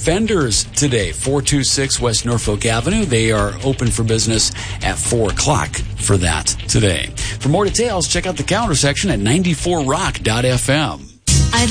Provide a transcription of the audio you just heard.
Fenders today, 426 West Norfolk Avenue. They are open for business at 4 o'clock for that today. For more details, check out the calendar section at 94rock.fm.